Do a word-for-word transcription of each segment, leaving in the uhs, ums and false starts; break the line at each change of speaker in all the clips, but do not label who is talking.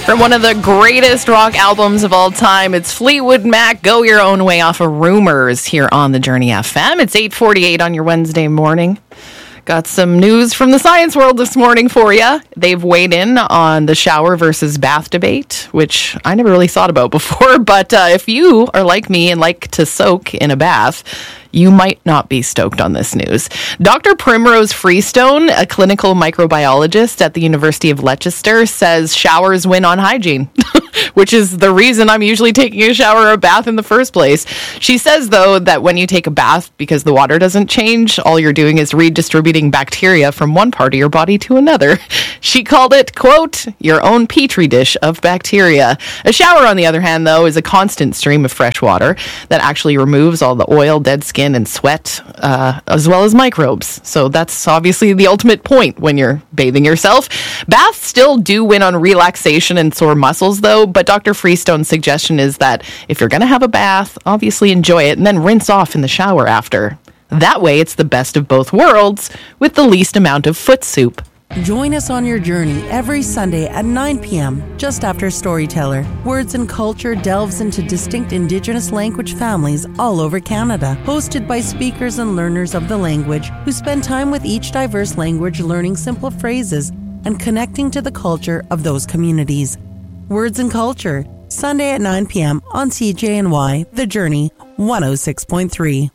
From one of the greatest rock albums of all time, it's Fleetwood Mac, Go Your Own Way off of Rumors here on The Journey F M. It's eight forty-eight on your Wednesday morning. Got some news from the science world this morning for you. They've weighed in on the shower versus bath debate, which I never really thought about before. But uh, if you are like me and like to soak in a bath, you might not be stoked on this news. Doctor Primrose Freestone, a clinical microbiologist at the University of Leicester, says showers win on hygiene, which is the reason I'm usually taking a shower or a bath in the first place. She says, though, that when you take a bath, because the water doesn't change, all you're doing is redistributing bacteria from one part of your body to another. She called it, quote, your own petri dish of bacteria. A shower, on the other hand, though, is a constant stream of fresh water that actually removes all the oil, dead skin, and sweat, uh, as well as microbes. So that's obviously the ultimate point when you're bathing yourself. Baths still do win on relaxation and sore muscles, though, but Doctor Freestone's suggestion is that if you're going to have a bath, obviously enjoy it and then rinse off in the shower after. That way, it's the best of both worlds with the least amount of foot soup.
Join us on your journey every Sunday at nine p.m. just after Storyteller. Words and Culture delves into distinct Indigenous language families all over Canada, hosted by speakers and learners of the language who spend time with each diverse language learning simple phrases and connecting to the culture of those communities. Words and Culture, Sunday at nine p.m. on C J N Y, The Journey, one oh six point three.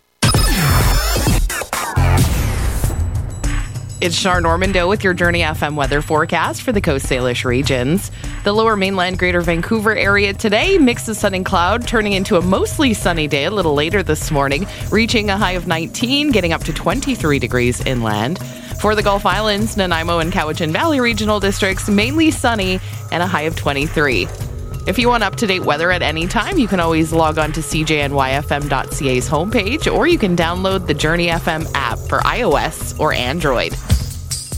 It's Shar Normando with your Journey F M weather forecast for the Coast Salish regions. The lower mainland Greater Vancouver area today, mix of sun and cloud, turning into a mostly sunny day a little later this morning, reaching a high of nineteen, getting up to twenty-three degrees inland. For the Gulf Islands, Nanaimo and Cowichan Valley regional districts, mainly sunny and a high of twenty-three. If you want up-to-date weather at any time, you can always log on to C J N Y F M dot C A's homepage, or you can download the Journey F M app for iOS or Android.